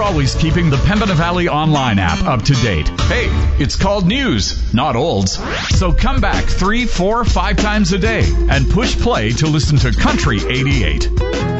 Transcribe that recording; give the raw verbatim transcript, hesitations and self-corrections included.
always keeping the Pembina Valley Online app up to date. Hey, it's called news, not olds. So come back three, four, five times a day and push play to listen to Country eighty-eight.